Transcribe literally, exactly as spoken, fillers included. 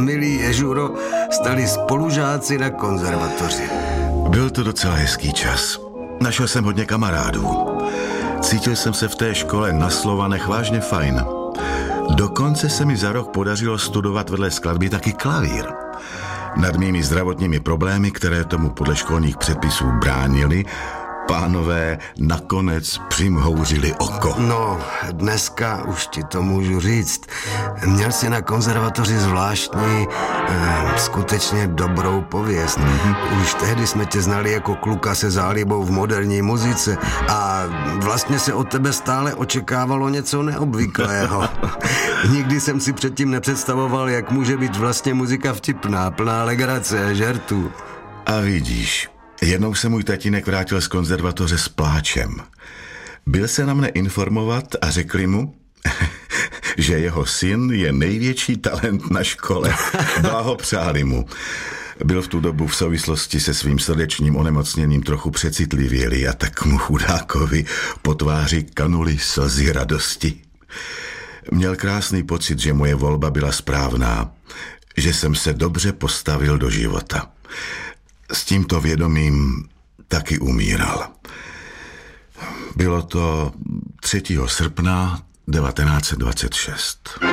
milý Ježuro, stali spolužáci na konzervatoři. Byl to docela hezký čas. Našel jsem hodně kamarádů. Cítil jsem se v té škole na Slovanech vážně fajn. Dokonce se mi za rok podařilo studovat vedle skladby taky klavír. Nad mými zdravotními problémy, které tomu podle školních předpisů bránily, pánové nakonec přimhouřili oko. No, dneska už ti to můžu říct. Měl jsi na konzervatoři zvláštní, eh, skutečně dobrou pověst. Mm-hmm. Už tehdy jsme tě znali jako kluka se zálibou v moderní muzice a vlastně se od tebe stále očekávalo něco neobvyklého. Nikdy jsem si předtím nepředstavoval, jak může být vlastně muzika vtipná, plná legrace a žertů. A vidíš, jednou se můj tatínek vrátil z konzervatoře s pláčem. Byl se na mne informovat a řekli mu, že jeho syn je největší talent na škole. Blahopřáli mu. Byl v tu dobu v souvislosti se svým srdečním onemocněním trochu přecitlivělý a tak mu chudákovi po tváři kanuly slzy radosti. Měl krásný pocit, že moje volba byla správná, že jsem se dobře postavil do života. S tímto vědomím taky umíral. Bylo to třetího srpna devatenáct set dvacet šest.